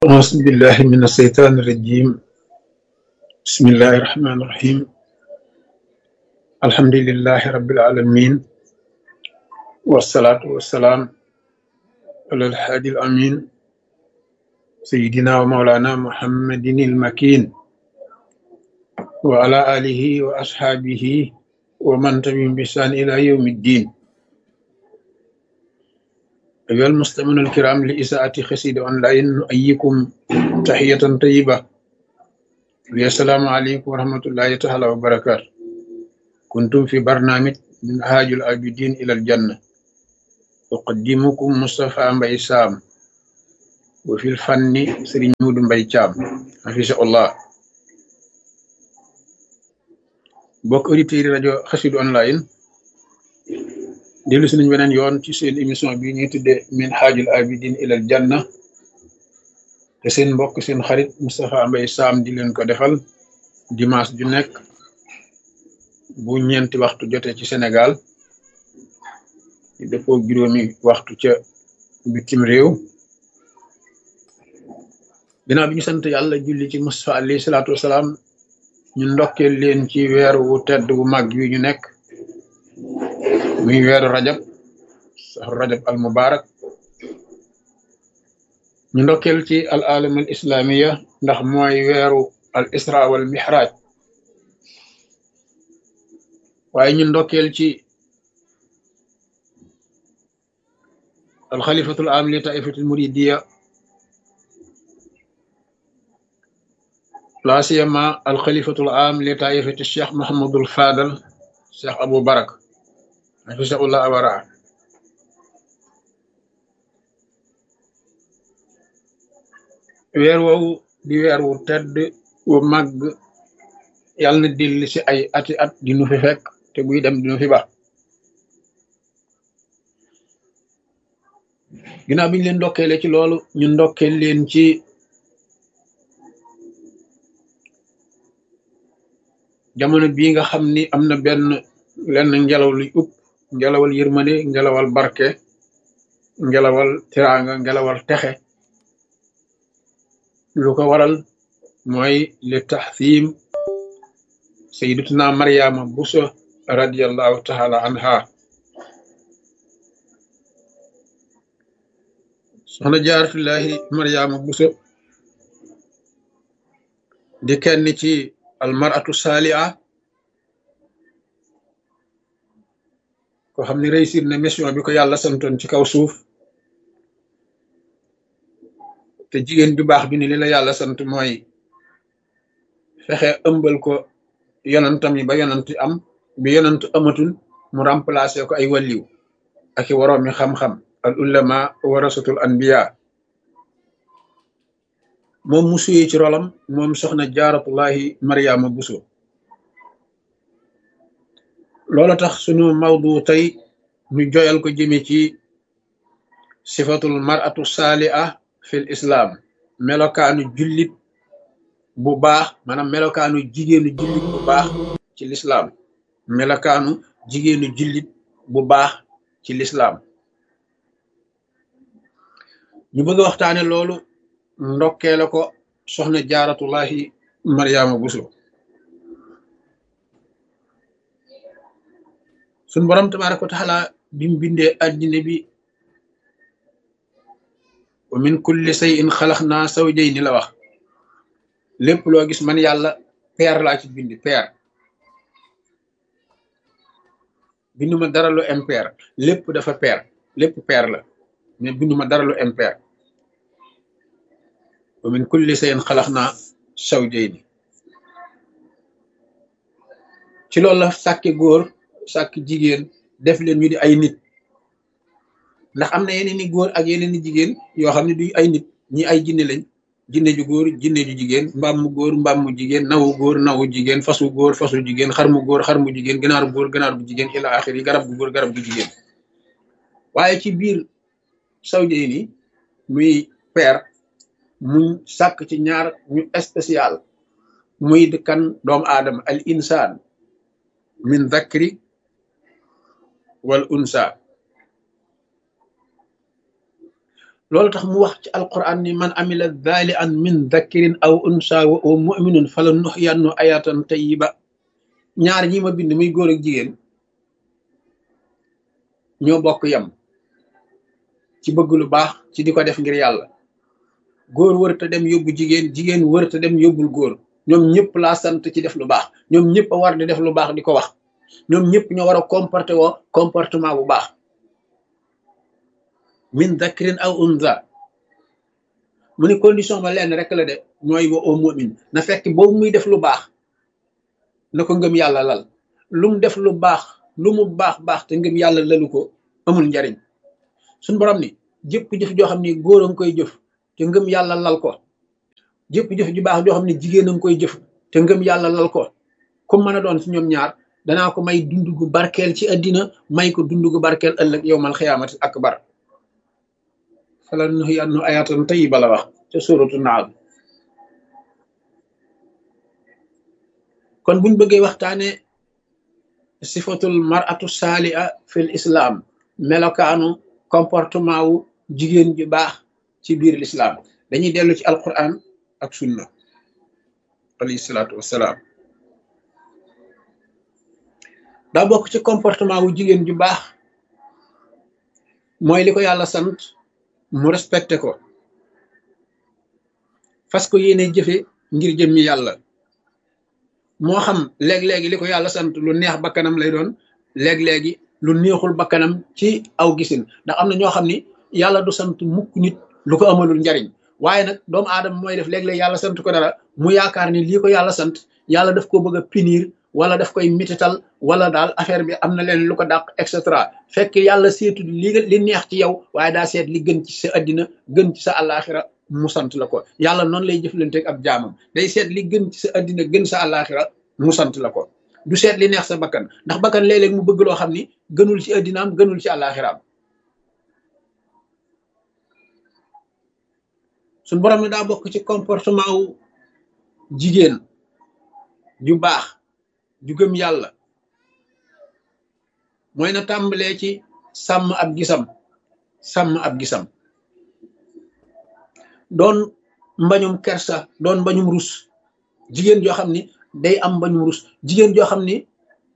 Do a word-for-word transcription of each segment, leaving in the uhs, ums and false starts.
أعوذ بالله من الشيطان الرجيم. بسم الله الرحمن الرحيم. الحمد لله رب العالمين، والصلاة والسلام على الحادي الأمين سيدنا ومولانا محمد المكين وعلى آله وأصحابه ومن تبعهم بإحسان إلى يوم الدين. أيها المستمعون الكرام لإذاعة قصيدة أونلاين، نؤيكم تحية طيبة. السلام عليكم ورحمة الله تعالى وبركاته. كنتم في برنامج منهاج العابدين إلى الجنة، أقدمكم مصطفى مباي سام، وفي الفن سرين مود مباي شام حفظه الله. bokk auditeurs rajo Xassida online dellu si nañ beneen yoon ci seen émission bi ñuy tudde Minhajul Abidin ilal Janna, te seen mbokk seen xarit Moustapha Mbaye Sam di leen ko defal dimanche ju nekk bu ñeenti waxtu jotee ci Sénégal, di dëppoo juróomi waxtu ca bitim réew. ginnaaw bi ñu sant yàlla julli ci Mustafa alayhi salaatu wasalaam, ñu ndokkeel leen ci weer wu tedd wu mag wi ñu nekk, muy weeru rajab, saxru rajab al mubarak. ñu ndokkeel ci al alam al islamiya ndax mooy weeru al isra wal mihraj, waaye ñu ndokkeel ci al xalifatul am li taifatul muridiya, la siyama al xalifatul am li taifati cheikh Mohamadul Fadal, cheikh Abou Barak hafisahullah awara. weer woowu di weer wu tedd wu màgg, yàlla na dellu si ay ati at di nu fi fekk, te buy dem di nu fi baax. ginnaaw bi ñu leen ndokkeele ci loolu, ñu ndokkeel leen ci jamono bii nga xam ni am na benn lenn ngelaw luy upp, ngelawal yërmande, ngelawal barke, ngelawal tiraanga, ngelawal texe. lu ko waral mooy li taxsiim sayyidatuna Mariama Buso radiyallahu taala anha. soxna jaaratullahi Mariama Buso di kenn ci almaratu saaliha, ko xam ne réussir na mission bi ko yàlla santoon ci kaw suuf. te jigéen ju baax bi ni li la yàlla sant mooy fexe ëmbal ko yonantam yi ba yonant am, bi yonant amatul mu remplacer ko ay wàlliw ak i waroomi xam-xam, al ulama warasatul anbiya. moom mu suyee ci rolam moom soxna jaaratullahi Mariama Buso. loola tax sunu mawdu tey ñu joyal ko jëme ci sifatul mar'atu saaliha fil islam, melokaanu jullit bu baax, maanaam melokaanu jigéenu jullit bu baax ci lislaam melokaanu jigéenu jullit bu baax ci lislaam ñu bëgg a waxtaane loolu, ndokkee la ko soxna jaaratullahi Mariama Buso. suñ borom tabaraka wa taala bi mu bindee addina bi, wa min kulli shay'in xalaqnaa zawjayni la wax. lépp loo gis man yàlla peer laa ci bindi, peer. binduma dara lu impair, lépp dafa peer, lépp peer la, mais binduma dara lu impair. wa min kulli shay'in xalaqnaa zawjayni. ci loolu la sàkke góor, sàkk jigéen, def leen ñu di ay nit. ndax am na yeneen ni góor ak yeneen ni jigéen yoo xam ne du ay nit, ñi ay jinne lañ, jinne ju góor, jinne ju jigéen, mbaam mu góor, mbaam mu jigéen, nawu góor, nawu jigéen, fasu góor, fasu jigéen, xar mu góor, xar mu jigéen, ganaaru góor, ganaar bu jigéen, ila axiri, garab gu góor, garab gu jigéen. waaye ci biir sawjey ni muy peer, muñ sàkk ci ñaar ñu spécial, muy kan doomu aadama, al insaan min zakri wal unsa. loolu tax mu wax ci alquran ni man amila zaali an min dhakarin aw unsa wa huwa muminun fala nuhyannu ayatan tayyiba ñaar ñi ma bind muy góor ak jigéen ñoo bokk yem ci bëgg lu baax ci di ko def ngir yàlla góor wërta dem yóbbu jigéen jigéen wërta dem yóbbul góor ñoom ñëpp laa sant ci def lu baax ñoom ñëpp a war di def lu baax di ko wax ñoom ñëpp ñoo war a comporté woo comportement bu baax min dhakrin aw unza mu ni condition ba lenn rek la de mooy wa au mu'min na fekk boobu muy def lu baax na ko ngëm yàlla lal lu mu def lu baax lu mu baax baax te ngëm yàlla lalu ko amul njariñ suñ borom ni jëpp jëf joo xam ni góor a nga koy jëf te ngëm yàlla lal ko jëpp jëf ju baax joo xam ne jigéen a nga koy jëf te ngëm yàlla lal ko comme mën a doon ci ñoom ñaar danaa ko may dund gu barkeel ci àddina may ko dund gu barkeel ëllëg yowmal xiyaamati akbar fala nuhyannu ayatan tayyiba la wax ca suratu naal kon buñ bëggee waxtaane sifatul mar'atu saaliha fil islam melokaanu comportement wu jigéen ju baax ci biir l'islam dañuy dellu ci alquran ak sunna alayhi salaatu wassalaam daa bokk ci comportement wu jigéen ju baax mooy li ko yàlla sant mu respecté ko fas ko yéene jëfe ngir jëmmi yàlla moo xam léeg-léegi li ko yàlla sant lu neex bakkanam lay doon léeg-léegi lu neexul bakkanam ci aw gisin ndax am na ñoo xam ni yàlla du sant mukk nit lu ko amalul njariñ waaye nag doomu aadama mooy def léeg-léeg yàlla sant ko dara mu yaakaar ni lii ko yàlla sant yàlla daf ko bëgg a punir wala daf koy mitital wala daal affaire bi am na leen lu ko dàq et cetera fekk yàlla seetu li li neex ci yow waaye daa seet li gën ci sa addina gën ci sa àllaaxira mu sant la ko yàlla noonu lay jëflanteeg ab jaamam day seet li gën ci sa addina gën sa àllaaxira mu sant la ko du seet li neex sa bakkan ndax bakkan léeg-léeg mu bëgg loo xam ni gënul ci addinaam gënul ci àllaaxiraam suñ borom ne daa bokk ci comportement wu jigéen ju baax ju gëm yàlla mooy na tàmbalee ci sàmm ab gisam sàmm ab gisam doon mbañum kersa doon mbañum rus jigéen joo xam ni day am mbañum rus jigéen joo xam ni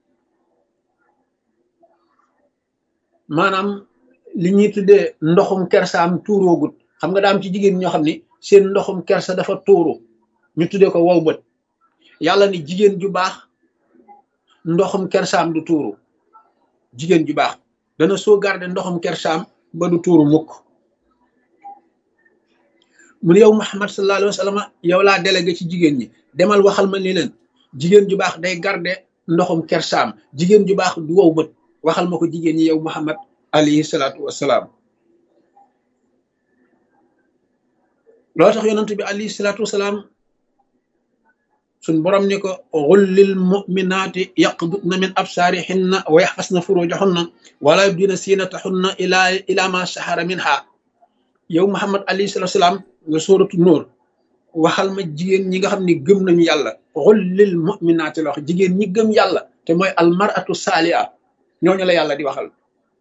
maanaam li ñuy tuddee ndoxum kersaam tuuroogut xam nga daa am ci jigéen ñoo xam ni seen ndoxum kersa dafa tuuru ñu tuddee ko wow bët yàlla ni jigéen ju baax ndoxum kersaam du tuuru jigéen ju baax dana sauvegarder ndoxum kersaam ba du tuuru mukk mu ne yow Muhammad sallallahu alayhi wa sallam yow laa délégué ci jigéen ñi demal waxal ma ni leen jigéen ju baax day garder ndoxum kersaam jigéen ju baax du wow bët waxal ma ko jigéen ñi yow Muhammad alayhi salaatu wassalaam loo tax yonent bi alayhi salaatu wassalaam suñ borom ni ko xul lil muminaati yaqdudna min absaarihinna wa yaxfasna furujahunna wala yubdina siinatahunna ila ila ma sahara minha yow Muhammad alayhi salaatu wassalaam nga sóoratu Nuur waxal ma jigéen ñi nga xam ne gëm nañu yàlla xul lil muminaati la wax jigéen ñi gëm yàlla te mooy almaratu saaliha ñooñu la yàlla di waxal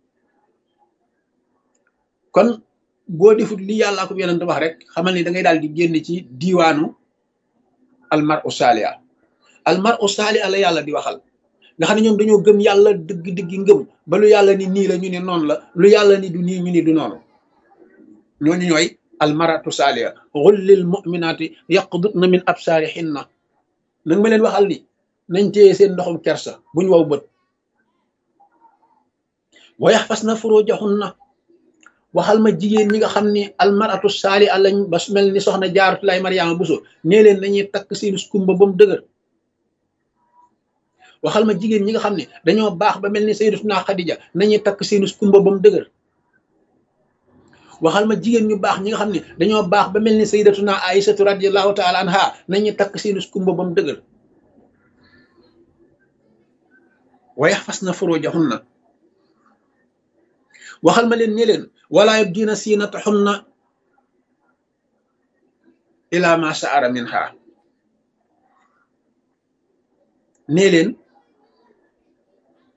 kon boo defut li yàllaa ko yonent wax rek xamal ni da ngay daal di génn ci diiwaanu almaru saaliha almaru saaliha la yàlla di waxal nga xam ne ñoom dañoo gëm yàlla dëgg-dëgg ngëm ba lu yàlla ni nii la ñu ne noonu la lu yàlla ni du nii ñu ni du noonu ñooñu ñooy almaratu saaliha xul lil muminaati yaqdudna min absaarihinna nag ma leen waxal ni nañ téye seen ndoxum kersa buñ wow bët wa yaxfasna furujahunna waxal ma jigéen ñi nga xam ni almaratu saaliha lañ ba mel ni soxna Jaaratulaay Mariama Buso nee leen nañuy takk seen skumba ba mu dëgër waxal ma jigéen ñi nga xam ne dañoo baax ba mel ni Sayyidatuna Xadija nañuy takk seen skumba ba mu dëgër waxal ma jigéen ñu baax ñi nga xam ne dañoo baax ba mel ni Sayyidatuna Aysatu radiyallahu taala anha nañuy takk seen skumba ba mu dëgër wa yaxfasna furujahunna waxal ma leen ne leen wala yubdina siinatahunna ila ma sa'ara minha nee leen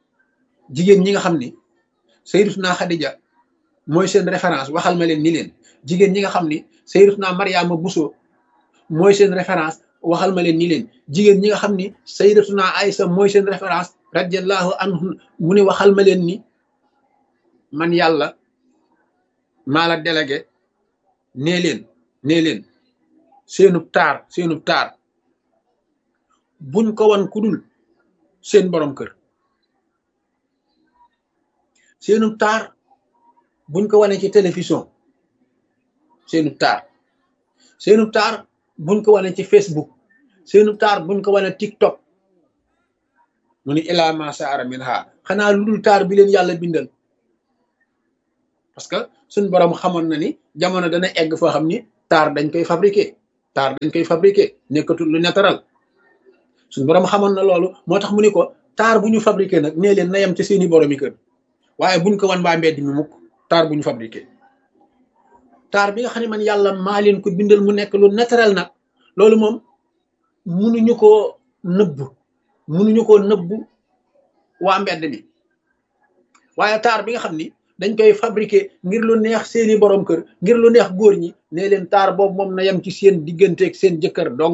jigéen ñi nga xam ni Sayyidatuna Xadija mooy seen référence waxal ma leen ni leen jigéen ñi nga xam ni sayyidatuna Mariama Bousso mooy seen référence waxal ma leen ni leen jigéen ñi nga xam ni sayyidatuna Aïsa mooy seen référence radiyallahu anhu mu ne waxal ma leen ni man yàlla maa la délégué nee leen nee leen seenub taar seenub taar buñ ko wan ku dul seen borom kër seenub taar buñ ko wane ci télévision seenub taar seenub taar buñ ko wane ci Facebook seenub taar buñ ko wane TikTok mu ni ilaa ma saara min ha xanaa lu dul taar bi leen yàlla bindal parce que suñ borom xamoon na ni jamono dana egg foo xam ni taar dañ koy fabriqué taar dañ koy fabriqué nekkatul lu naturel suñ borom xamoon na loolu moo tax mu ni ko taar bu ñu fabriqué nag nee leen na yem ci seeni boromi kër waaye buñ ko wan waa mbedd mi mukk taar bu ñu fabriqué taar bi nga xam ne man yàlla maa leen ko bindal mu nekk lu naturel nag loolu moom munuñu koo nëbb munuñu koo nëbb waa mbedd mi waaye taar bi nga xam ni dañ koy fabriqué ngir lu neex seeni borom kër ngir lu neex góor ñi nee leen taar boobu moom na yem ci seen digganteeg seen jëkkër dong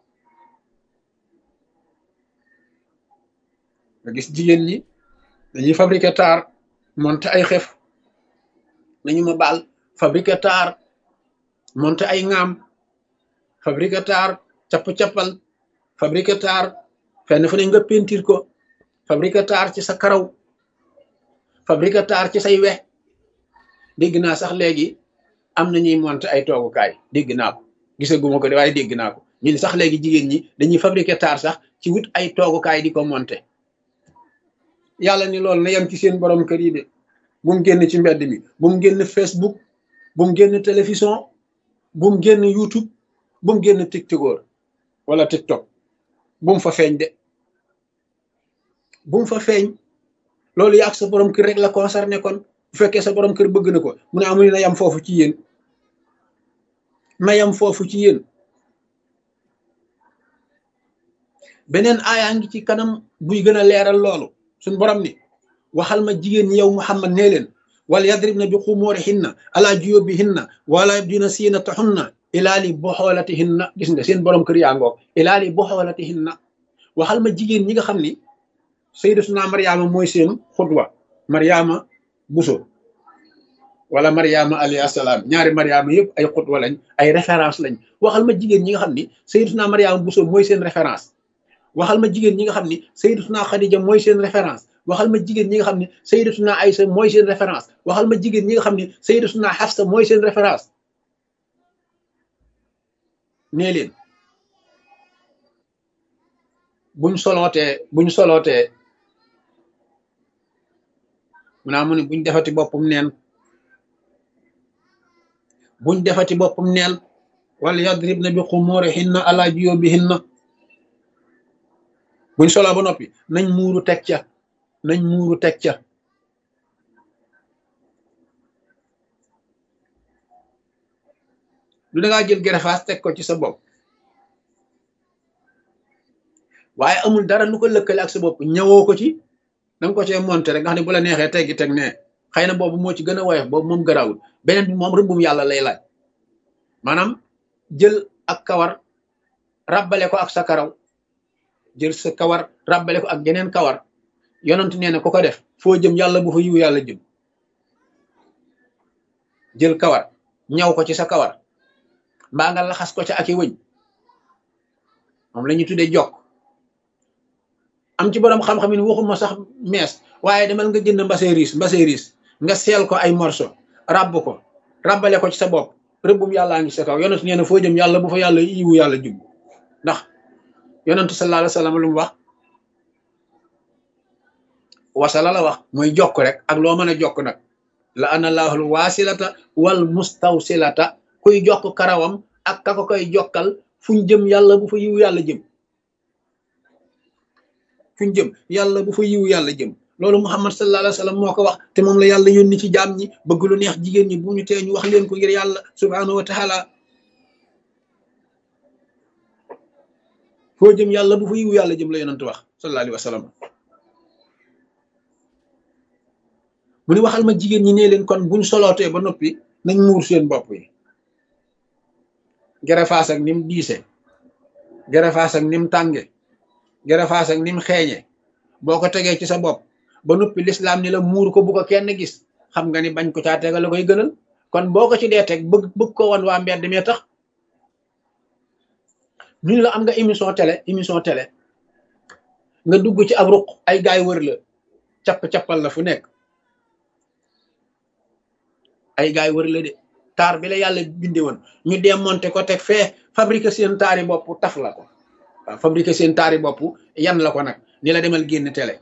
nga gis jigéen ñi dañuy fabriqué taar monté ay xef nañu ma baal fabriqué taar monté ay ŋaam fabriqué taar capp-cappal fabriqué taar fenn fu ne nga pentir ko fabriqué taar ci sa karaw fabriqué taar ci say wex dégg naa sax léegi am na ñuy monté ay toogukaay dégg naa ko gisaguma ko de waaye dégg naa ko ñu ne sax léegi jigéen ñi dañuy fabriqué taar sax ci wut ay toogukaay di ko monté yàlla ni loolu na yem ci seen borom kër yi de bu mu génn ci mbedd mi bu mu génn Facebook bu mu génn télévision bu mu génn YouTube bu mu génn TikTok wala TikTok bu mu fa feeñ de bu mu fa feeñ loolu yaag sa borom kër rek la concerné kon bu fekkee sa borom kër bëgg na ko mu ne amul na yam foofu ci yéen na yam foofu ci yéen beneen aayaa ngi ci kanam buy gën a leeral loolu suñ borom ni waxal ma jigéen ñi yow Muhammad nee leen wal yadribna bi xumurihinna ala juyubihinna wala yabdina zinatahunna ilaa li buxoolatihinna gis nga seen borom kër yaa ngoog ilaa li buxoolatihinna waxal ma jigéen ñi nga xam ni sayyidatuna Mariama mooy seen xutwa Mariama Bousso wala Mariama alayhi salaam ñaari Mariama yëpp ay xutwa lañ ay référence lañ waxal ma jigéen ñi nga xam ni sayyidatuna Mariama Bousso mooy seen référence waxal ma jigéen ñi nga xam ni sayyidatuna Khadija mooy seen référence waxal ma jigéen ñi nga xam ni sayyidatuna Aïsa mooy seen référence waxal ma jigéen ñi nga xam ni sayyidatuna Hafsa mooy seen référence nee leen buñ solootee buñ solootee mu naa mu ne buñ defati boppam neen buñ defati boppam neen wal yadribna bi xumurihinna ala juyubihinna buñ soloo ba noppi nañ muuru teg ca nañ muuru teg ca lu dangaa jël gerefaas teg ko ci sa bopp waaye amul dara lu ko lëkkale ak sa bopp ñëwoo ko ci danga ko cee monté rek nga xam ne bu la neexee teggi teg ne xëy na boobu moo ci gën a woyof boobu moom garawul beneen bi moom rëbbum yàlla lay laaj maanaam jël ak kawar ràbbale ko ak sa karaw jël sa kawar ràbbale ko ak geneen kawar yonent nee na ku ko def foo jëm yàlla bu fa yiw yàlla jëm jël kawar ñaw ko ci sa kawar mbaa nga laxas ko ca ak i wëñ moom la ñu tuddee jokk am ci borom xam-xam ni waxuma sax mees waaye demal nga jënd mbase riis mbase riis nga seel ko ay morceau ràbb ko ràbbale ko ci sa bopp rëbbum yàllaa ngi sa kaw yonent nee na foo jëm yàlla bu fa yàlla yiwu yàlla jub ndax yonent sallallahu alayhi wa sallam lu mu wax wasala la wax mooy jokk rek ak loo mën a jokk nag la ana laahul waasilata wal mustawsilata kuy jokk karawam ak ka ko koy jokkal fuñ jëm yàlla bu fa yiwu yàlla jëm fuñ jëm yàlla bu fa yiwu yàlla jëm loolu Muhammad sallallahu alayhi wa sallam moo ko wax te moom la yàlla yónni ci jaam ñi bëgg lu neex jigéen ñi bu ñu tee ñu wax leen ko ngir yàlla subhanahu wa taala foo jëm yàlla bu fa yiwu yàlla jëm la yonent wax sallallahu alayhi wa sallam mu ni waxal ma jigéen ñi nee leen kon buñ solootee ba noppi nañ muur seen bopp yi gerefaas ak nim diise, gerefaas ak nim tànge, gerefaas ak nim xeeñe, boo ko tegee ci sa bopp ba noppi lislaam ni la muur ko bu ko kenn gis, xam nga ni bañ ko caa tegal la koy gënal. kon boo ko ci dee teg bëgg bëgg ko wan waa mbedd mee tax ñun la am nga émission télé émission télé nga dugg ci ab ruq ay gaay wër la capp-cappal la fu nekk, ay gaay wër la de taar bi la yàlla binde woon ñu démonté ko teg fee fabriqué seen taari bopp taf la ko waaw fabriqué seen taari bopp yan la ko nag ni la demal génn télé.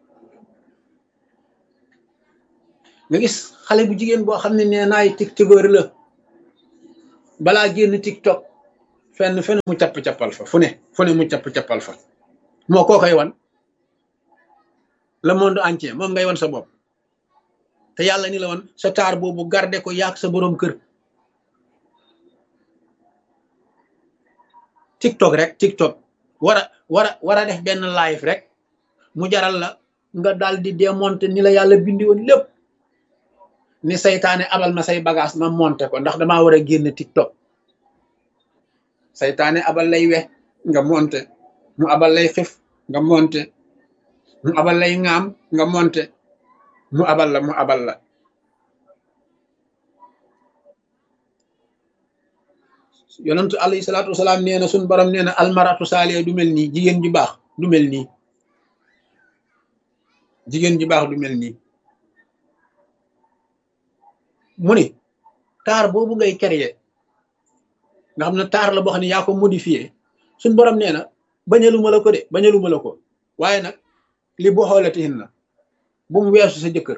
nga gis xale bu jigéen boo xam ne nee naay tiktokeur la balaa génn tiktok fenn fenn mu capp-cappal fa fu ne fu ne mu capp-cappal fa moo koo koy wan le monde entier moom ngay wan sa bopp te yàlla ni la woon sa taar boobu garde ko yaag sa boroom kër. tiktok rek tiktok war a war a war a def benn live rek mu jaral la nga daal di démonter ni la yàlla bindi woon lépp ni saytaane abal ma say bagage ma monter ko ndax damaa war a génn tiktok. saytaane abal lay we nga monter, mu abal lay xif nga monter, mu abal lay ŋaam nga monter, mu abal la mu abal la. yonentu alayhi salaatu wasalaam nee na suñ borom nee na almaratu saaliya du mel nii, jigéen ju baax du mel nii, jigéen ju baax du mel nii. mu ni taar boobu ngay créer nga xam ne taar la boo xam ne yaa ko modifié suñ borom nee na bañaluma la ko de bañaluma la ko waaye nag li bu xoolatihin na bu mu weesu sa jëkkër,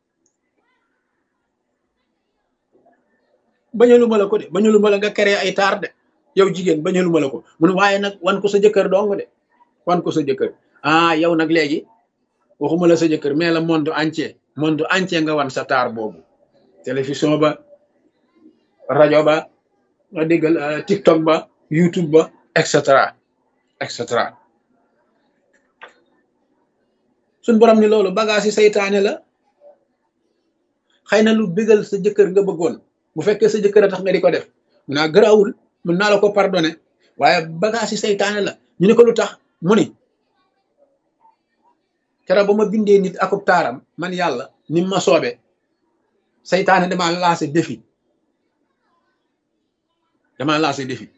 bañaluma la ko de bañaluma la nga créer ay taar de yow jigéen bañaluma la ko mun waaye nag wan ko sa jëkkër dong de wan ko sa jëkkër. ah yow nag léegi waxuma la sa jëkkër mais la monde entier monde entier nga wan sa taar boobu, télévision ba, rajo ba, nga déggal tiktok ba, youtube ba, et cetera et cetera. suñ borom ni loolu bagage yi saytaane la. xëy na lu bégal sa jëkkër nga bëggoon, bu fekkee sa jëkkër a tax nga di ko def mun naa gëraawul mun naa la ko pardonné, waaye bagage yi saytaane la. ñu ne ko lu tax mu ni keroog ba ma bindee nit akub taaram man yàlla ni ma soobe saytaane dama lancé défi dama lancé défi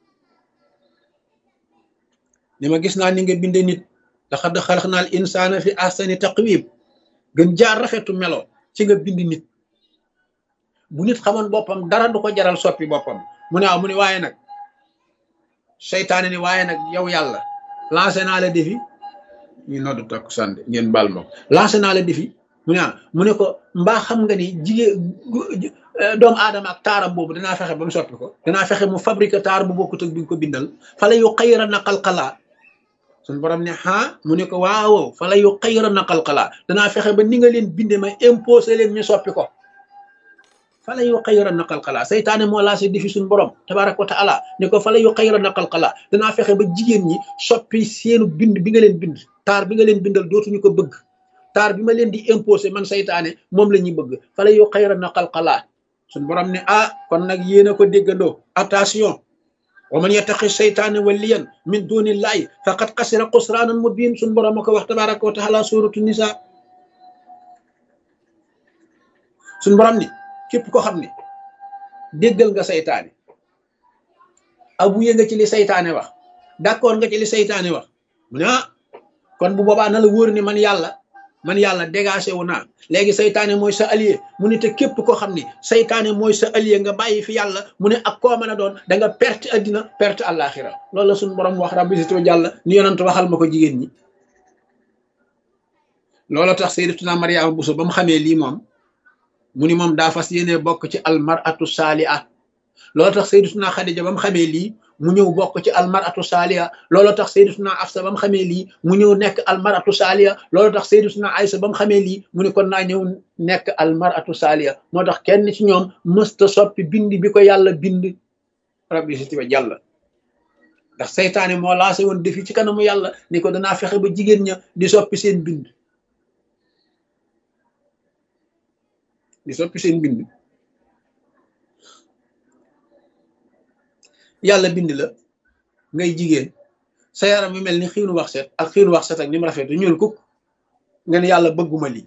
ni ma gis naa ni nga bindee nit laqad xalaqnal insaana fi ahsani taqwiim, gën jaar rafetu melo ci nga bind nit. bu nit xamoon boppam dara du ko jaral soppi boppam. mu ne waaw mu ne waaye nag seytaane ni waaye nag yow yàlla lancé naa la défi, ñu noddu takku sànde ngeen baal ma lancé naa la défi. mu ne ah mu ne ko mbaa xam nga ni jigéen doomu aadama ak taaram boobu danaa fexe ba mu soppi ko, danaa fexe mu fabriqué taar bu bokkut ak bi nga ko bindal. fala yu xayra na xalxalaa suñ borom ne ah mu ne ko waaw fala yu xayra na xalxalaa danaa fexe ba ni nga leen binde ma imposé leen ñu soppi ko. fala yu xayra na xalxalaa saytaane moo lancé défi suñ borom tabaraka wa taala ne ko fala yu xayra na xalxalaa danaa fexe ba jigéen ñi soppi seenu bind bi nga leen bind, taar bi nga leen bindal dootuñu ko bëgg, taar bi ma leen di imposé man saytaane moom la ñuy bëgg. fala yu xayra na xalxalaa suñ borom ne ah kon nag yéen a ko déggandoo, attention wa man yattaqi seytaane waliyan min dunillahi faqad xasira xusraanan mubin. suñ borom a ko wax tabaraka wa taala suratu nisa. suñ borom ni képp ko xam ne déggal nga saytaane, abuye nga ci li saytaane wax, d'accord nga ci li saytaane wax, mu ne ah kon bu boobaa na la wóor ni man yàlla man yàlla dégagé wu naa léegi saytaane mooy sa allié. mu ne te képp koo xam ne saytaane mooy sa allié nga bàyyi fi yàlla mu ne ak koo mën a doon da nga perte addina perte àllaaxira. loolu la suñu borom wax rabbi si jàll ni yonent waxal ma ko jigéen ñi. loolu tax sayyidatuna Mariama Buso ba mu xamee lii moom mu ni moom daa fas yéene bokk ci almaratu saaliha. loolu tax sayyidatuna Xadija ba mu xamee lii mu ñëw bokk ci almaratu saaliha. loolu tax sayyidatuna Afsa ba mu xamee lii mu ñëw nekk almaratu saaliha. loolu tax sayyidatuna Aysa ba mu xamee lii mu ne kon naa ñëw nekk almaratu saaliha. moo tax kenn ci ñoom mësta soppi bind bi ko yàlla bind rabbi si tiba jàll. ndax seytaane moo lancé woon défi ci kanamu yàlla ni ko danaa fexe ba jigéen ña di soppi seen bind di soppi seen bind yàlla bind la ngay jigéen sa yaram bi mel ni xiinu wax set ak xiinu wax set ak ni mu rafet ñuul kuk nga ne yàlla bëgguma lii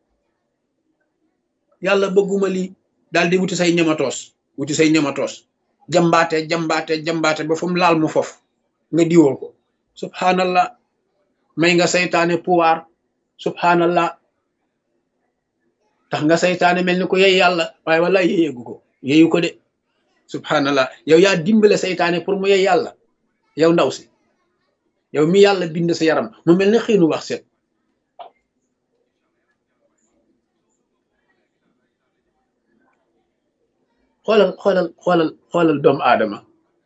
yàlla bëgguma lii daal di wuti say ñamatoos wuti say ñamatoos jambaate jambaate jambaate ba fu mu laal mu fof nga diwoo ko subhanallah may nga saytaane pouvoir subhanallah tax nga saytaane mel ni ko yey yàlla waaye wala yeyeegu ko yeyu ko de subhanallah yow yaa dimbale saytaane pour mu yey yàlla yow ndaw si yow mi yàlla bind sa yaram mu mel ni xiinu wax set xoolal xoolal xoolal xoolal doomu aadama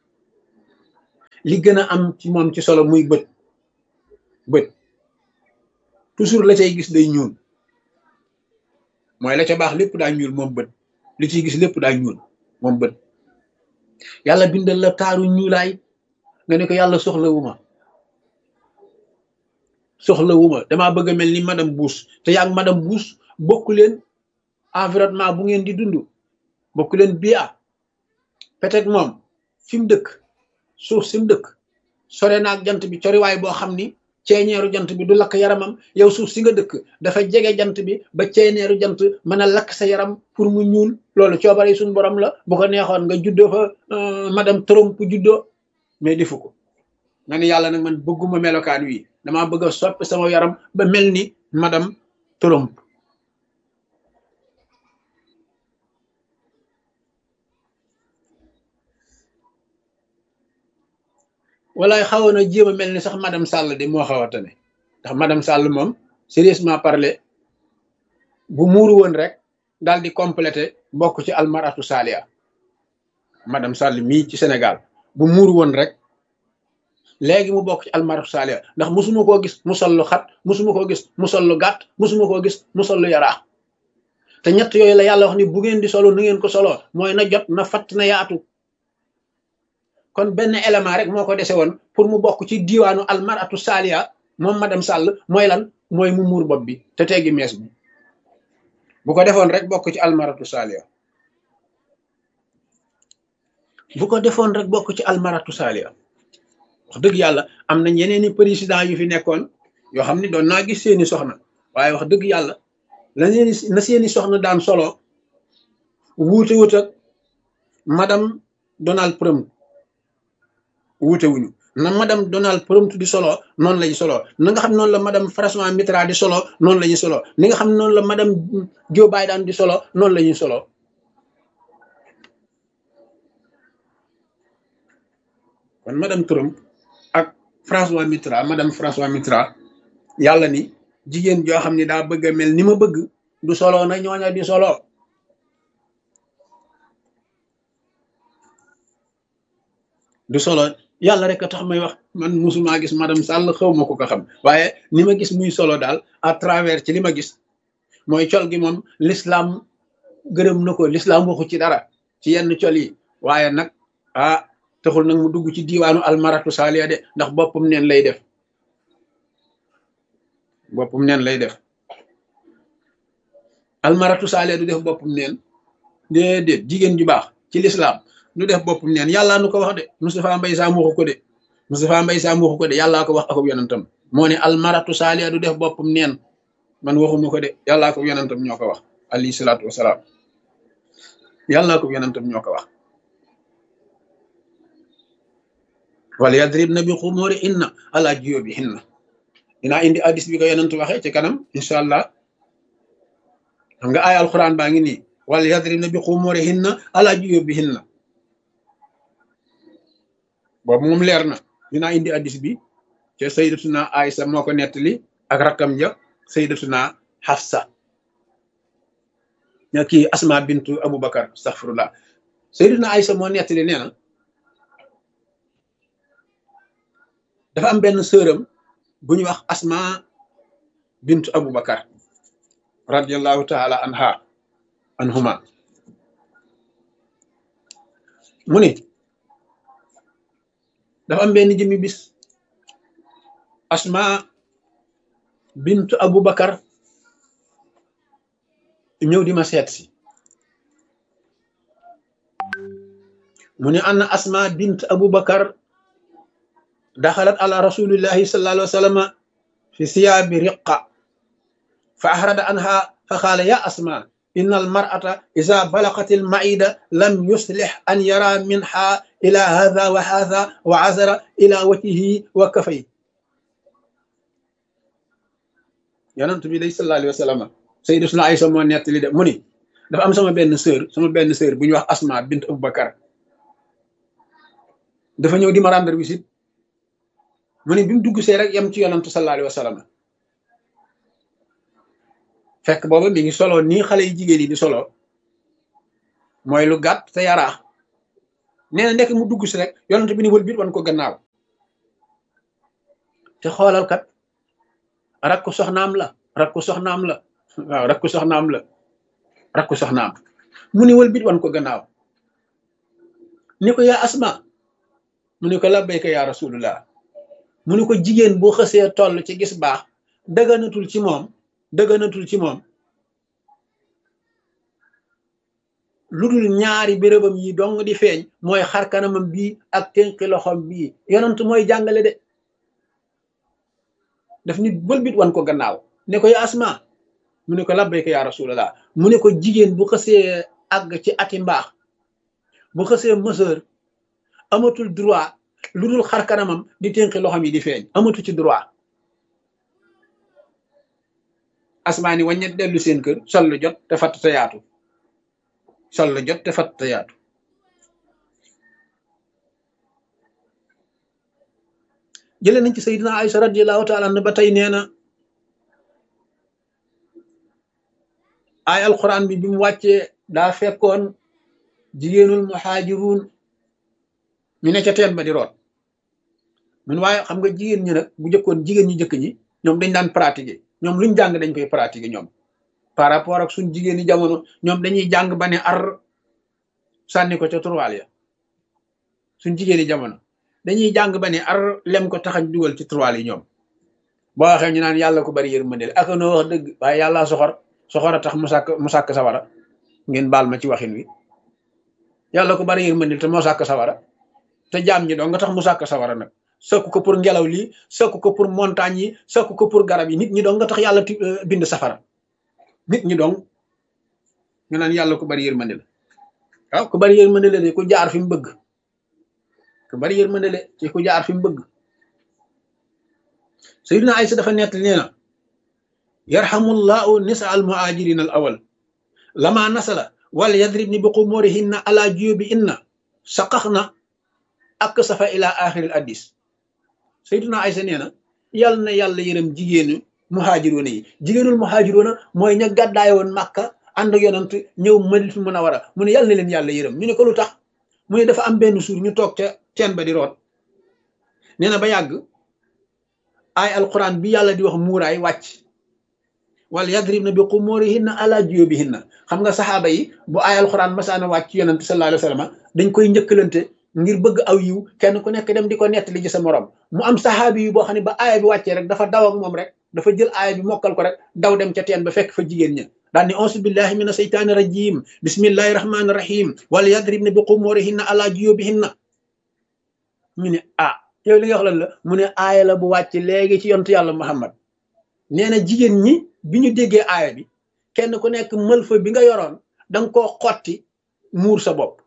li gën a am ci moom ci solo muy bët bët toujours la cay gis day ñuul mooy la ca baax lépp daa ñuul moom bët li ciy gis lépp daa ñuul moom bët yàlla bindal la taaru ñuulaay nga ne ko yàlla soxlawuma soxlawuma damaa bëgg a mel ni madame Bush te yaa ngi madame Bush bokku leen environnement bu ngeen di dund bokku leen bia peut-être moom fi mu dëkk suuf si mu dëkk sore naag jant bi coriwaay boo xam ni ceeñeeru jant bi du lakk yaramam yow suuf si nga dëkk dafa jege jant bi ba ceeñeeru jant mën a lakk sa yaram pour mu ñuul loolu coobare suñu borom la bu ko neexoon nga juddoo fa madame Trump juddoo mais defu ko nga ni yàlla nag man bëgguma melokaan wi damaa bëgg a soppi sama yaram ba mel ni madame Trump walaay xawoon na jéem a mel ni sax madame Sall de moo xaw a tane ndax madame Sall moom sérieusement parler bu muuru woon rek daal di complété bokk ci almaratu salia madame Sall mii ci Sénégal bu muuru woon rek léegi mu bokk ci almaratu salia ndax musuma koo gis mu sol lu xat musuma koo gis mu sol lu gàtt musuma koo gis mu sol lu yaraax te ñett yooyu la yàlla wax ni bu ngeen di solo nu ngeen ko soloo mooy na jot na fatt na yaatu kon benn élément rek moo ko dese woon pour mu bokk ci diiwaanu almaratu salia moom madame Sall mooy lan mooy mu muur bopp bi te teggi mees bi bu ko defoon rek bokk ci almaratu salia bu ko defoon rek bokk ci almaratu salia wax dëgg yàlla am nañ yeneeni président yu fi nekkoon yoo xam ne doon naa gis seeni soxna waaye wax dëgg yàlla la seeni na seeni soxna daan solo wuute wut ak madame Donald Trump wuute wuñu na madame Donald Trump di solo noonu lañu solo na nga xam noonu la madame François Mitterrand di solo noonu la ñuy solo ni nga xam noonu la madame Joe Biden di solo noonu la ñuy solo kon madame Trump ak François Mitterrand madame François Mitterrand yàlla ni jigéen joo xam ne daa bëgg a mel ni ma bëgg du solo na ñooña di solo du solo yàlla rek a tax may wax man musuma gis madame Sall xaw ma ko ko xam waaye ni ma gis muy solo daal à travers ci li ma gis mooy col gi moom l'islam gërëm na ko l'islam waxu ci dara ci yenn col yi waaye nag ah taxul nag mu dugg ci diiwaanu almaratu salia de ndax boppam neen lay def boppam neen lay def almaratu salia du def boppam neen déedéet jigéen ju baax ci l'islam du def boppam neen yàllaa nu ko wax de Moustapha Mbaye Sam waxu ko de Moustapha Mbaye Sam waxu ko de yàllaa ko wax akub yonentam moo ne almaratu salia du def boppam neen man waxuma ko de yàllaa ko yonentam ñoo ko wax alayhi salaatu wasalaam yàllaa ko yonentam ñoo ko wax wala yadribna bi xumuri inna ala jiyóbi hinna dinaa indi hadis bi ko yonent waxee ci kanam incha allah xam nga ay alquran baa ngi nii wala yadribna bi xumuri hinna ala jiyóbi hinna boobu moom leer na dinaa indi hadis bi te sayyidatuna Aïsa moo ko nettali ak rakkam ja sayyidatuna Hafsa ña kii Asma bintu Aboubacar astaghfirullah sayyidatuna Aïsa moo nettali nee na dafa am benn sëram bu ñuy wax Asma bintu Aboubacar radiyallahu taala anha anhuma mu ni dafa am benn jëmmi bis Asma bintu Aboubacar ñëw di ma seet si mu ne anna asma bint abu bakar daxalat ala rasulillahi sallallahu alayhi wa sallam fi siyaabi riqa fa ahrada anha fa qaala ya asma inna almar'ata iza balaqat almaida lam yuslih an yara minha ila hadha wa hadha wa azara ila wajhihi wa kafay. yonent bi day sallallahu alayhi wa sallam sayyidatuna Aysa moo nettali de mu ni dafa am sama benn sœur sama benn sœur bu ñuy wax asma bint abu bakar dafa ñëw di ma rendre visite mu ne bi mu dugg see rek yem ci yonantu sallallahu alayhi wa sallam fekk booba mi ngi solo nii xale yi jigéen yi di solo mooy lu gàtt te yaraax nee na ndekk mu dugg si rek yonant bi ni wël biit wan ko gannaaw te xoolal kat rakku soxnaam la rakku soxnaam la waaw rakku soxnaam la rakku soxnaam mu ni wël biit wan ko gannaaw ni ko yaa asma mu ni ko labbayka yaa rasulullah mu ni ko jigéen boo xësee toll ci gis baax dëgganatul ci moom dëgganatul ci moom lu dul ñaari bérébam yi dong di feeñ mooy xarkanamam bii ak tënki loxom bii yonent mooy jàngale de daf nit bëlbit wan ko gannaaw ne ko ya asma mu ne ko labbayka yaa rasulallah mu ne ko jigéen bu xësee àgg ci ati mbaax bu xësee mëseur amatul droit lu dul xar kanamam di tënki loxam yi di feeñ amatu ci droit. asmaani waññet dellu seen kër sol lu jot te fatt te yaatu sol lu jot te fatt te yaatu jëlee nañ ci sayyidina Aïcha radiyallahu taala anha ba tey nee na ay alquran bi bi mu wàccee daa fekkoon jigéenul muhaajiruun ñu ne ca teen ba di root mun waaye xam nga jigéen ñi nag bu jëkkoon jigéen ñi jëkk ñi ñoom dañ daan pratiquer ñoom luñ jàng dañ koy pratiquer ñoom par rapport ak suñ jigéen ñi jamono ñoom dañuy jàng ba ne ar sànni ko ca turwaal ya suñ jigéen ñi jamono dañuy jàng ba ne ar lem ko taxañ dugal ci turwaal yi ñoom boo waxee ñu naan yàlla ko bari yërmande ak noo wax dëgg waaye yàlla soxor soxor a tax mu sàkk mu sàkk sawara ngeen baal ma ci waxin wi yàlla ko bari yërmande te moo sàkk sawara te jaam ñi dong nga tax mu sàkk sawara nag sëkku ko pour ngelaw lii sëkku ko pour montagne yi sëkku ko pour garab yi nit ñi dong nga tax yàlla bind safara nit ñi dong nga naan yàlla ko bari yërmande la waaw ku bari yërmande la de ku jaar fi mu bëgg ku bari yërmande la ci ku jaar fi mu bëgg sayyidina Aysa dafa nett nee na yarhamullahu nisa al muhajirin al awal lama nasala wal yadribni bi qumurihinna ala juyubi inna saqaxna ak safa ila axiril addis sayyidina Aysa nee na yàlla na yàlla yërëm jigéenu muhaajiroona yi jigéenul muhaajiroona mooy ña gàddaay woon Màkka ànd ak yonent ñëw Madinatul Munawwara mu ne yàlla na leen yàlla yërëm ñu ne ko lu tax mu ne dafa am benn suur ñu toog ca teen ba di root nee na ba yàgg ay alquran bi yàlla di wax muuraay wàcc wala yadribna bi qumurihinna ala juyubihinna xam nga saxaaba yi bu ay alquran masaana wàcc yonent sallallahu alayhi wa sallam dañ koy njëkkalante ngir bëgg aw yiw kenn ku nekk dem di ko nettali ci sa morom mu am saxaabi yu boo xam ne ba aaya bi wàccee rek dafa daw ak moom rek dafa jël aaya bi mokkal ko rek daw dem ca teen ba fekk fa jigéen ña daal ni auzu billahi mina seytaani rajim bismillahi rahmaani rahim wala yadribna bi qumurihinna ala juyubihinna ñu ne ah yow li nga wax lan la mu ne aaya la bu wàcc léegi ci yontu yàlla Muhammad nee na jigéen ñi bi ñu déggee aaya bi kenn ku nekk mëlfa bi nga yoroon danga koo xotti muur sa bopp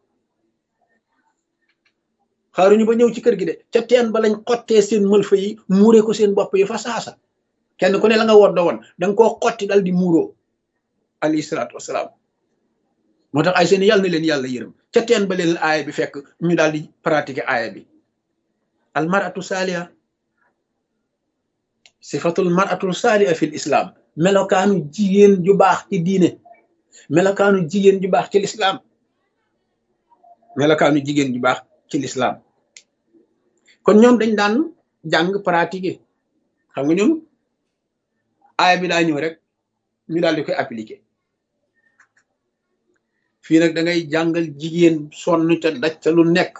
xaaruñu ba ñëw ci kër gi de ca teen ba lañ xottee seen mëlfa yi muuree ko seen bopp yi fa saasa kenn ku ne la nga woddo woon danga koo xotti dal di muuroo alayhi salaatu wasalaam moo tax ay seen yàlla na leen yàlla yërëm ca teen ba leen aaya bi fekk ñu daal di pratiquer aaya bi al maratu saaliha sifatul maratul saaliha fil islam melokaanu jigéen ju baax ci diine melokaanu jigéen ju baax ci lislaam melokaanu jigéen ju baax ci lislaam kon ñoom dañ daan jàng pratiquer xam nga ñoom aaya bi daa ñëw rek ñu daal di koy appliquer fii nag da ngay jàngal jigéen sonn ca daj ca lu nekk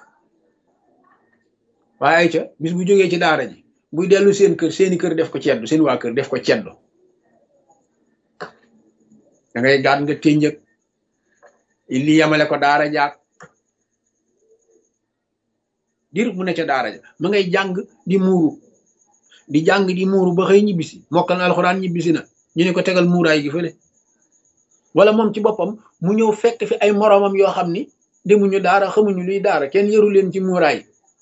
waaye ca bis bu jógee ci daara ji buy dellu seen kër seeni kër def ko ceddu seen waa kër def ko ceddu da ngay gaat nga ténjëg li yamale ko daara jaag diir mu ne ca daara ja ma ngay jàng di muuru di jàng di muuru ba xëy ñibbisi mokkal na alxuraan ñibbisi na ñu ne ko tegal muuraay gi fële wala moom ci boppam mu ñëw fekk fi ay moroomam yoo xam ni demuñu daara xamuñu luy daara kenn yaru leen ci muuraay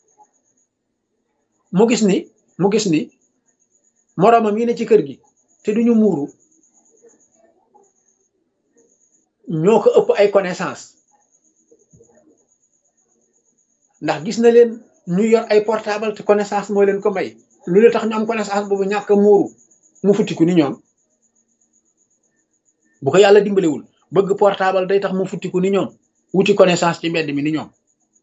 mu gis ni mu gis ni moroomam yi ne ci kër gi te duñu muuru ñoo ko ëpp ay connaissance ndax gis na leen ñu yor ay portable te connaissance moo leen ko may lu la tax ñu am connaissance boobu ñàkk a muuru mu futtiku ni ñoom bu ko yàlla dimbalewul bëgg portable day tax mu futtiku ni ñoom wuti connaissance ci mbedd mi ni ñoom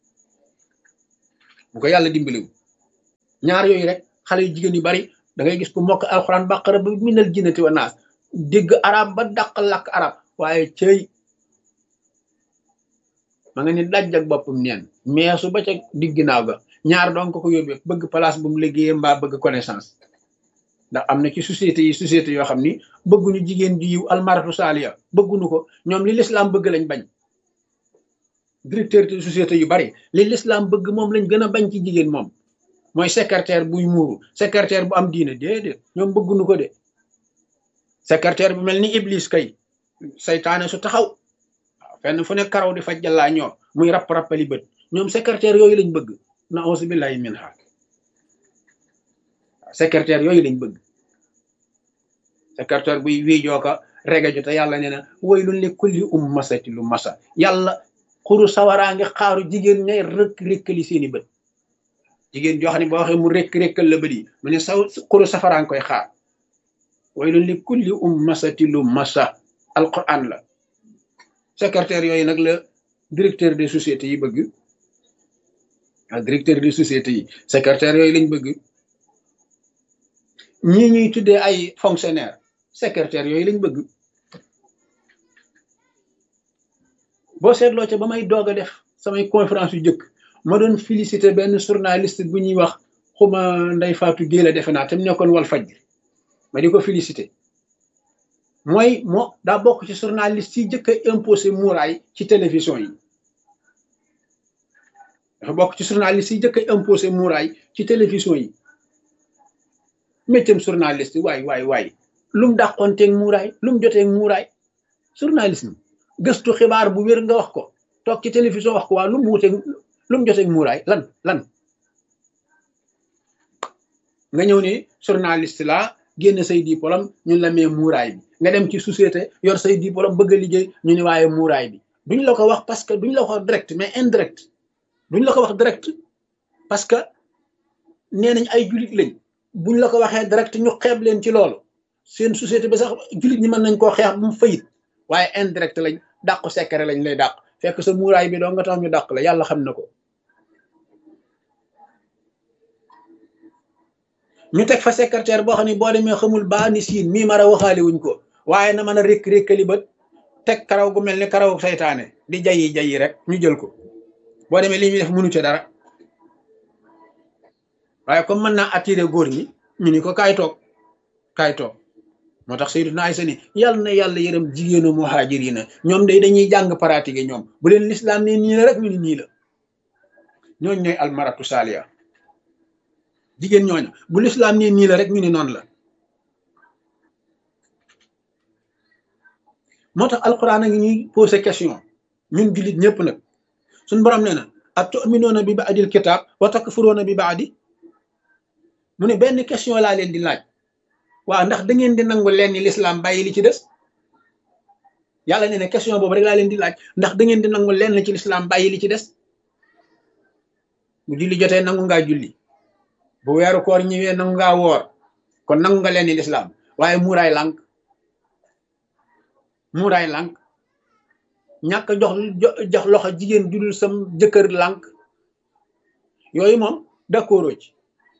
bu ko yàlla dimbalewul ñaar yooyu rek xale yu jigéen yu bari da ngay gis ku mokk alxuraan bàqara ba minal jinnati wa naas dégg arab ba dàq làkk arab waaye cëy ma nga ni daj ak boppam neen meesu ba ca digg ginnaaw ga ñaar doon ko ko yóbbee bëgg place bu mu liggéeyee mbaa bëgg connaissance ndax am na ci société yi société yoo xam ni bëgguñu jigéen ju yiw almaratu saaliya bëgguñu ko ñoom li l'islam bëgg lañ bañ directeur de société yu bari li l'islam bëgg moom lañ gën a bañ ci jigéen moom mooy secrétaire buy muuru secrétaire bu am diine déedéet ñoom bëgguñu ko de secrétaire bu mel ni iblis kay saytaane su taxaw waaw fenn fu ne karaw di faj jàllaa ñoo muy rapp rappali bët ñoom secrétaire yooyu lañ bëgg na auzu billahi min ha secrétaire yooyu lañ bëgg secrétaire buy wiijoo ko regeju te yàlla nee na waylun li kulli ummasati lu masa yàlla xuru sawaraa ngi xaaru jigéen ñay rëkk rékkali seeni bët jigéen joo xam ne boo waxee mu rekk rekkal la bët yi mu ne saw xuru safaraan koy xaar waylun li kulli ummasati lu masa alquran la secrétaire yooyu nag la directeur des sociétés yi bëgg ak directeur des sociétés yi secrétaire yooyu lañ bëgg ñii ñuy tuddee ay fonctionnaire secrétaire yooyu lañ bëgg boo seetloo ca ba may doog a def samay conférence yu jëkk ma doon féliciter benn journaliste bu ñuy wax xuma Ndeye Fatou Guèye la defe naa te mu nekkoon wal faj ma di ko féliciter mooy moo daa bokk ci journaliste yi jëkk a imposé muuraay ci télévision yi dafa bokk ci journaliste yi jëkk a imposé muuraay ci télévision yi métier journaliste waay waay waay lu mu dàqoonteeg muuraay lu mu joteeg muuraay journalisme gëstu xibaar bu wér nga wax ko toog ci télévision wax ko waa lu mu wuteeg lu mu joteeg muuraay lan lan nga ñëw ni journaliste la génn say diplôme ñun la mee muuraay bi nga dem ci société yor say diplôme bëgg a liggéey ñu ni waaye muuraay bi duñ la ko wax parce que duñ la ko wax direct mais indirect duñ la ko wax direct parce que nee nañ ay julit lañ buñ la ko waxee direct ñu xeeb leen ci loolu seen société ba sax julit ñi mën nañ koo xeex bu mu fayit waaye indirect lañ dàqu secret lañ lay dàq fekk sa muuraay bi doo nga tax ñu dàq la yàlla xam na ko ñu teg fa secrétaire boo xam ne boo demee xamul baa ni siin mii mara waxaale wuñ ko waaye na mën a rékk rékkali bët teg karaw gu mel ni karaw saytaane di jayi jayi rek ñu jël ko boo demee li ñuy def mënu ci dara waaye comme mën naa attiré góor ñi ñu ni ko kaay toog kaay toog moo tax Sayyiduna Aysa ni yàlla na yàlla yërëm jigéenu muhaajiriina ñoom day dañuy jàng pratiquer ñoom bu leen lislaam ne nii la rek ñu ni nii la ñooñ ñooy almaratu saaliya jigéen ñooñu bu lislaam ne nii la rek ñu ni noonu la moo tax alquran a ngi ñuy posé question ñun jullit ñëpp nag suñ borom nee na atu'minuuna bi ba'dil kitaab wa takfuruuna bi ba'di mu ne benn question laa leen di laaj waaw ndax da ngeen di nangu leen ni l'islam bàyyi li ci des yàlla nee na question boobu rek laa leen di laaj ndax da ngeen di nangu leen ci l'islam bàyyi li ci des bu julli jotee nangu ngaa julli bu weeru koor ñëwee nangu ngaa woor kon nangu nga leen ni l'islam waaye muuraay lànk muuraay lànk ñàkk jox jox loxo jigéen judul sam jëkkër lànk yooyu moom d'accord ci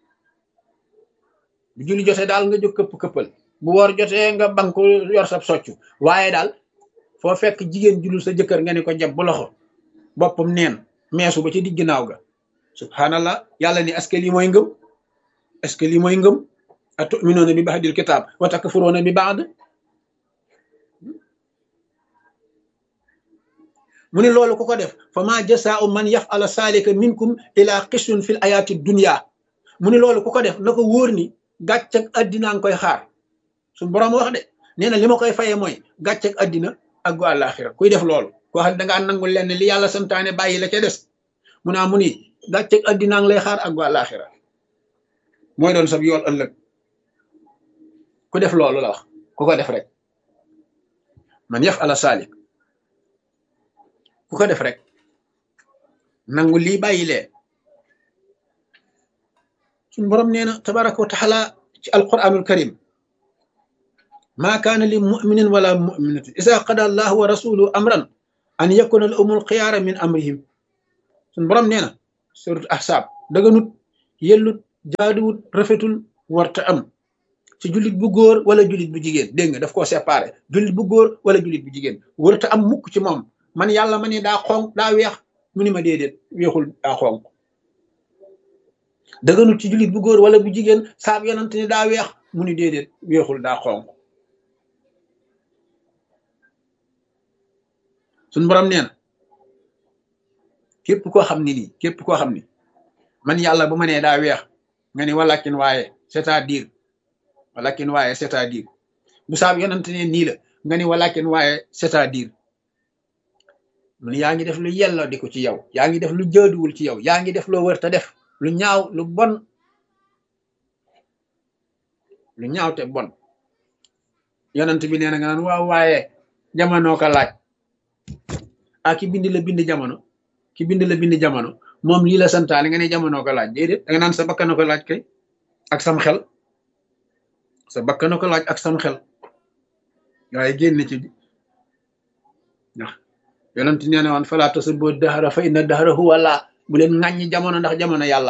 bu julli jotee daal nga jóg këpp këppal bu woor jotee nga banku yor sab soccu waaye daal foo fekk jigéen judul sa jëkkër nga ne ko jab bu loxo boppam neen meesu ba ci digg ginnaaw ga subhanallah yàlla ni est-ce que lii mooy ngëm est-ce que lii mooy ngëm atu'minuuna bi ba'dil kitaab wa takfuruuna bi ba'd mu ne loolu ku ko def fa ma jasaau man yafala saalika minkum ila xisun fil ayaati dunya mu ne loolu ku ko def na ko wóor ni gàcceg addinaa nga koy xaar suñu borom wax de nee na li ma koy fayee mooy gàcceg addina ak gu àllaaxira kuy def loolu koo xam ne dangaa nangul leen li yàlla santaane bàyyi la ca des mu naa mu ni gàcceg addinaa ngi lay xaar ak gu àllaaxira mooy doon sab yool ëllëg ku def loolu la wax ku ko def rek man yaf ala saalik ku ko def rek nangu lii bàyyi lee suñu borom nee na tabaraka wa taala ci alquranul karim maa kaana li muminin wala muminatin isa qada allahu wa rasuluhu amran an yakuna lahumul xiyaara min amrihim suñu borom nee na surat ahsaab daganut yellut jaaduwut rafetul warta am ci jullit bu góor wala jullit bu jigéen dégg nga daf koo séparé jullit bu góor wala jullit bu jigéen warta am mukk ci moom man yàlla ma ne daa xonq daa weex mu ni ma déedéet weexul daa xonq daganut ci jullit bu góor wala bu jigéen saab yonante ne daa weex mu ni déedéet weexul daa xonq suñ borom nee na képp koo xam ni nii képp koo xam ni man yàlla bu ma nee daa weex nga ni walakin waaye c'est-à-dire walakin waaye c'est-à-dire bu saab yonante ne nii la nga ni walakin waaye c'est-à-dire mun yaa ngi def lu yelloo di ko ci yow yaa ngi def lu jaaduwul ci yow yaa ngi def loo wër te def lu ñaaw lu bon lu ñaaw te bon yonent bi nee na nga naan waaw waaye jamono ko laaj ah ki bind la bind jamono ki bind la bind jamono moom lii la santaane nga ne jamono ko laaj déedéet da nga naan sa bakkan ko laaj kay ak sam xel sa bakkan ko laaj ak sam xel waaye génn ci bi ndax yonent nee na woon falaa tasubbu dahra fa inna dahra huwa laa bu leen ŋàññi jamono ndax jamono yàlla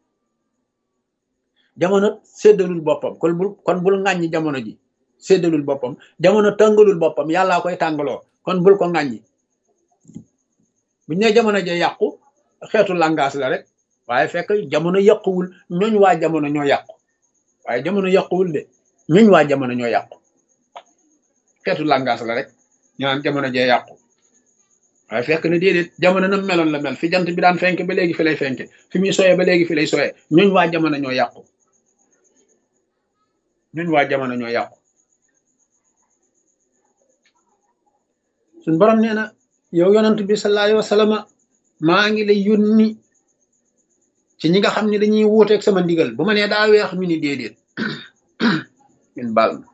jamono séddalul boppam kon bul kon bul ŋàññi jamono ji séddalul boppam jamono tàngalul boppam yàllaa koy tàngaloo kon bul ko ŋàññi bu ñu nee jamono ja yàqu xeetu langage la rek waaye fekk jamono yàquwul ñooñ waa jamono ñoo yàqu waaye jamono yàquwul de ñooñ waa jamono ñoo yàqu xeetu langage la rek ñu naan jamono ja yàqu waaye fekk na déedéet jamono na meloon la mel fi jant bi daan fenk ba léegi fi lay fenke fi muy soyee ba léegi fi lay soyee ñooñ waa jamono ñoo yàqu ñooñ waa jamono ñoo yàqu suñ borom nee na yow yonent bi sallallahu alayhi wa sallam maa ngi lay yónni ci ñi nga xam ne dañuy wuuteeg sama ndigal bu ma nee daa weex ñu ni déedéet min baal ma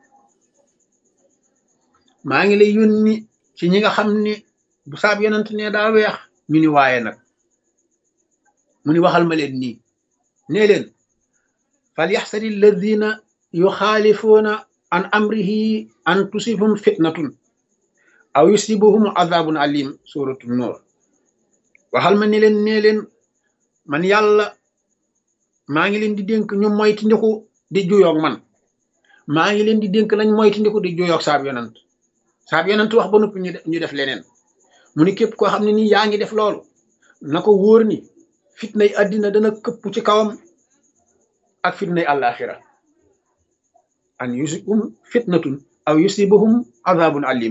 maa ngi lay yónni ci ñi nga xam ne bu saab yonent ne daa weex ñu ni waaye nag mu ni waxal ma leen nii nee leen fal yaxsari alladina yuxaalifuuna an amrihi an tusibhum fitnatun aw yusibuhum azabun alim suratu nur waxal ma ne leen nee leen man yàlla maa ngi leen di dénk ñu moyti ndiku di juyoog man maa ngi leen di dénk nañ moyti ndiku di juyoog saab yonent saab yonent wax ba noppi ñu def leneen mu ni képp koo xam ne nii yaa ngi def loolu na ko wóor ni fitnay àddina dana këpp ci kawam ak fitnay àllaaxira an yusibhum fitnatun aw yusibuhum azabun alim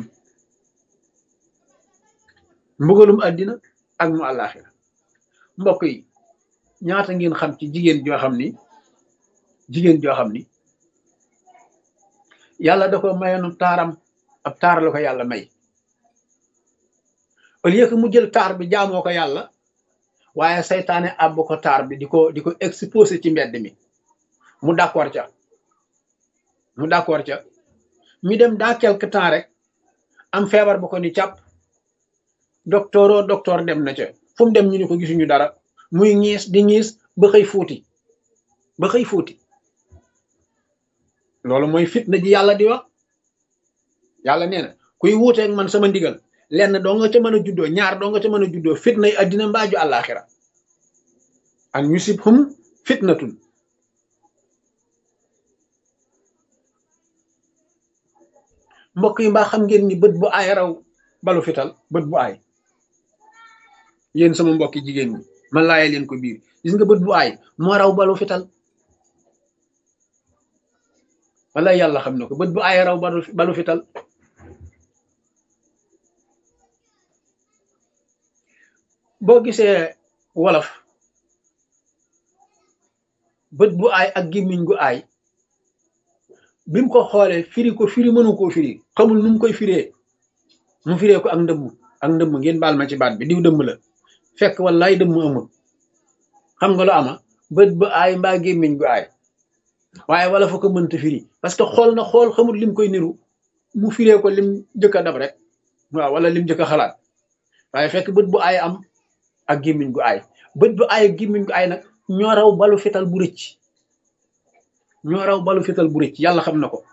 mbugalum àddina ak mu àllaaxira mbokk yi ñaata ngeen xam ci jigéen joo xam ni jigéen joo xam ni yàlla da ko mayoon taaram ab taar la ko yàlla may au lieu que mu jël taar bi jaamoo ko yàlla waaye saytaane àbb ko taar bi di ko di ko exposé ci mbedd mi mu d'accord ca mu d'accord ca mi dem dans quelque temps rek am feebar bu ko ni càpp docteur o docteur dem na ca fu mu dem ñu ni ko gisuñu dara muy ñiis di ñiis ba xëy fuuti ba xëy fuuti loolu mooy fitna ji yàlla di wax yàlla nee na kuy wuuteeg man sama ndigal lenn doo nga ca mën a juddoo ñaar doo nga ca mën a juddoo fitna yi addina mbaaju àllaaxira an yusibhum fitnatun mbokk yi mbaa xam ngeen ni bët bu aay raw balu fital bët bu aay yéen sama mbokki jigéen ñi man laaye leen ko biir gis nga bët bu aay moo raw balu fital wala yàlla xam na ko bët bu aay raw balu balu fital boo gisee wolof bët bu aay ak gémmiñ gu aay bi mu ko xoolee firi ko firi mënu koo firi xamul nu mu koy firee mu firee ko ak ndëmm ak ndëmm ngeen baal ma ci baat bi diw dëmm la fekk wallaay dëmm amul xam nga lu ama bët bu aay mbaa gémmiñ gu aay waaye wala fa ko mënta firi parce que xool na xool xamul lim koy niru mu firee ko lim jëkk a dab rek waaw wala lim jëkk a xalaat waaye fekk bët bu aay am ak gémmiñ gu aay bët bu aay ak gémmiñ gu aay nag ñoo raw balu fital bu rëcc ñoo raw balu fital bu rëcc yàlla xam na ko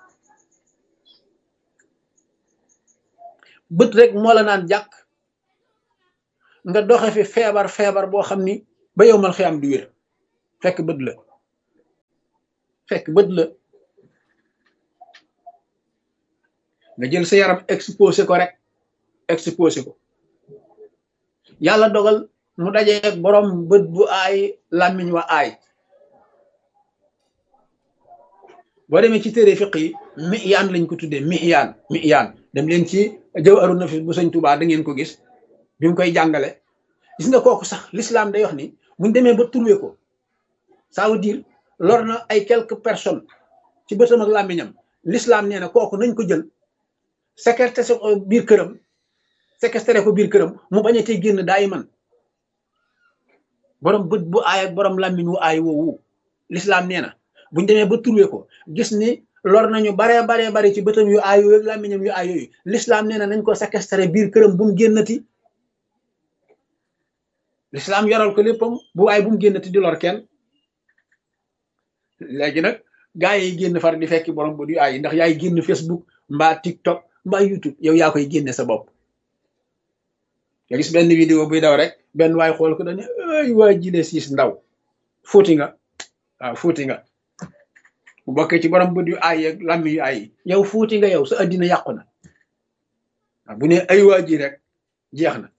bët rek moo la naan jàkk nga doxe fi feebar feebar boo xam ni ba yow mal xiyam du wér fekk bët la fekk bët la nga jël sa yaram exposé ko rek exposé ko yàlla dogal mu dajeeg borom bët bu aay làmmiñ wa aay boo demee ci téere fiq yi miyaan lañ ko tuddee miyaan miyaan dem leen ci Jawharu Nafis bu Sëñ Tuubaa da ngeen ko gis bi mu koy jàngale gis nga kooku sax l'islam day wax ni buñ demee ba trouvé ko ça veut dire lor na ay quelques personnes ci bëtam ak làmmiñam l'islam nee na kooku nañ ko jël séquestré ko biir këram séquestré ko biir këram mu bañ a tey génn daay man borom bët bu aay ak borom làmmiñ wu aay woowu l'islam nee na buñ demee ba trouvé ko gis ni lor nañu baree baree bari ci bëtam yu aay yooyu ak làmmiñam yu aay yooyu l'islam nee na nañ ko séquestré biir këram bu mu génnati l'islam yoral ko léppam bu aay bu mu génnati di lor kenn léegi nag gaa yi génn far di fekki borom bët yu aay yi ndax yaay génn Facebook mbaa TikTok mbaa YouTube yow yaa koy génne sa bopp nga gis benn vidéo buy daw rek benn waay xool ko dañu ay waa jile siis ndaw fóoti nga waaw fóoti nga bu bokkee ci borom bët yu aay ak làmmi yu aay yow fóoti nga yow sa addina yàqu na waaw bu ne ay waa ji rek jeex na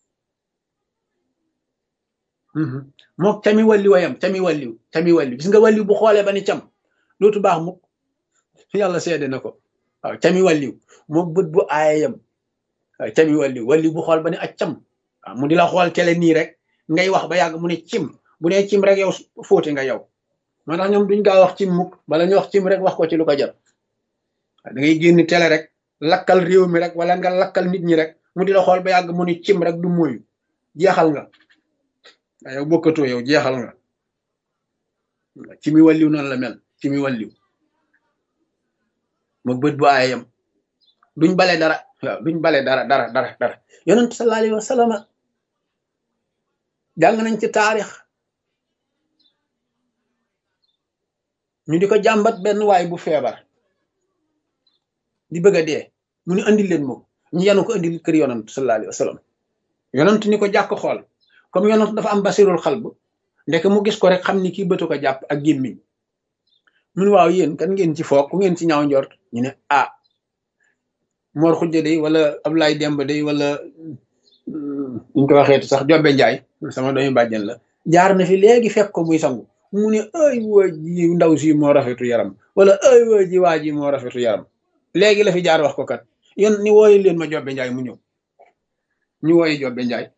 mook cami walli wayam cami walliw cami walliw gis nga walliw bu xoolee ba ni cam dootu baax mukk yàlla seede na ko waaw cami walliw mook bët bu aayam waaw cami walliw walliw bu xool ba ni ak cam waaw mu di la xool tele nii rek ngay wax ba yàgg mu ne cim bu ne cim rek yow fóoti nga yow moo tax ñoom duñ gaa wax cim mukk bala ñu wax cim rek wax ko ci lu ko jar da ngay génn télé rek lakkal réew mi rek wala nga lakkal nit ñi rek mu di la xool ba yàgg mu ni cim rek du moyu jeexal nga yow bokkatoo yow jeexal nga ci mi walliw noonu la mel ci mi walliw mook bët bu aayam duñ bale dara waaw duñ bale dara dara dara dara yonent sallallahu alayhi wa sallam jàng nañ ci taarix ñu di ko jàmbat benn waay bu feebar di bëgg a dee mu ni andil leen moom ñu yanu ko andil kër yonent sallallahu alayhi wa sallam yonent ni ko jàkk xool comme yonent dafa am basirul xalb ndek mu gis ko rek xam ni kii bëtu ko jàpp ak gémmiñ mun waaw yéen kan ngeen ci foog ku ngeen ci ñaaw njort ñu ne ah Mor Xujja day wala Ablaye Demba day wala ñu ko waxeetu sax Jobbe Njaay sama doomi bàjjen la jaar na fi léegi fekk ko muy sangu mu ne ay waa ji ndaw si moo rafetu yaram wala ay waa ji waa ji moo rafetu yaram léegi la fi jaar wax ko kat yéen ni wooyu leen ma Jobbe Njaay mu ñëw ñu wooyu Jobbe Njaay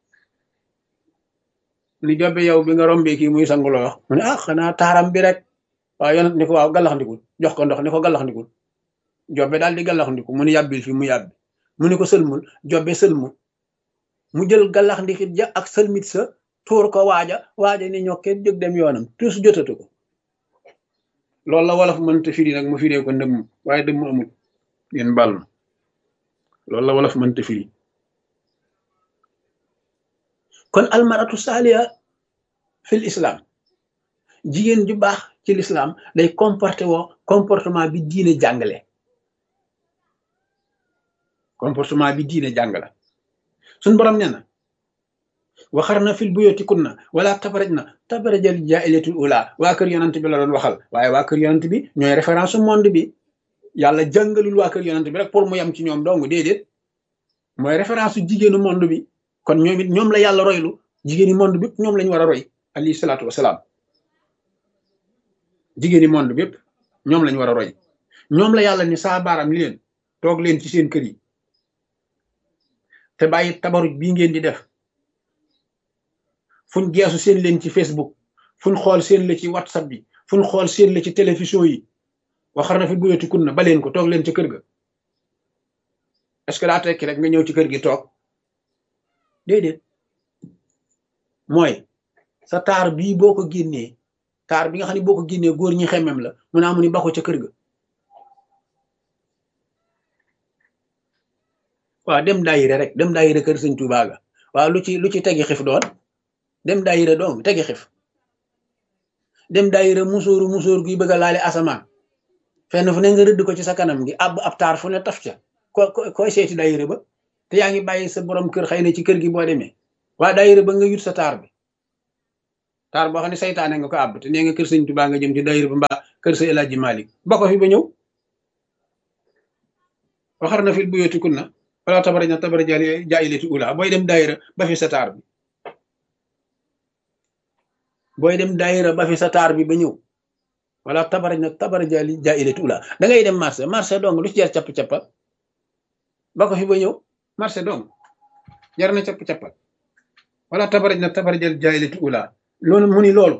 li Jobbe yow bi nga rombee kii muy sangu la wax mu ne ah xanaa taaram bi rek waaw yonent ni ko waaw gallax ndikul jox ko ndox ni ko gallax ndikul Jobbe daal di gallax ndiku mu ne yàbbil fi mu yàbbi mu ne ko sëlmul Jobbe sëlmu mu jël gallax ndikit ja ak sëlmit sa tuur ko waaja waaja ni ñokkee jóg dem yoonam tuus jotatu ko loolu la wolof mënta firi nag mu firee ko ndëmm waaye dëmm amul ngeen bal ma loolu la wolof mënta firi kon almaratu saaliya fil islam jigéen ju baax ci l'islam day comporté woo comportement bi diine jàngale comportement bi diine jàngale suñ borom nee na waxarna fil buyutikunna wala tabarajna tabarajal jaahiliyatul ula waa kër yonent bi la doon waxal waaye waa kër yonent bi ñooy référence monde bi yàlla jàngalul waa kër yonent bi rek pour mu yem ci ñoom dong déedéet mooy référence su jigéenu monde bi kon ñoom it ñoom la yàlla roylu jigéeni monde bépp ñoom lañu war a roy alayhi salaatu wasalaam jigéeni monde bépp ñoom lañu war a roy ñoom la yàlla ni saa baaram li leen toog leen ci seen kër yi te bàyyi tabaruj bii ngeen di def fuñ geesu seen leen ci Facebook fuñ xool seen la ci WhatsApp bi fuñ xool seen la ci télévision yi waxar na fi buyati kun na ba leen ko toog leen ci kër ga est-ce que daa tekki rek nga ñëw ci kër gi toog déedéet mooy sa taar bii boo ko génnee taar bi nga xam ne boo ko génnee góor ñi xemmem la mu naa mu ni bako ca kër ga waaw dem daayira rek dem daayira kër sëñ Tuubaa ga waaw lu ci lu ci tegi xif doon dem daayira doom tegi xif dem daayira musóoru musóor guy bëgg a laale asamaan fenn fu ne nga rëdd ko ci sa kanam gi ab ab taar fu ne taf ca ko koy seeti daayira ba te yaa ngi bàyyi sa borom kër xëy na ci kër gi boo demee waa daayira ba nga yut sa taar bi taar boo xam ne saytaane nga ko àbb te nee nga kër sëñ Tuubaa nga jëm ci daayira ba mbaa kër sa El Hadji Malick ba ko fi ba ñëw waxar na fil buyuti kunna wala tabaraj na tabaraj jaahilati ula booy dem daayira ba fi sa taar bi booy dem daayira ba fi sa taar bi ba ñëw wala tabaraj na tabaraj jaahilati ula da ngay dem marché marché dong lu ci jar capp-cappal ba ko fi ba ñëw marché dong jar na capp-cappal wala tabaraj na tabaraj jaahilati ula loolu mu ni loolu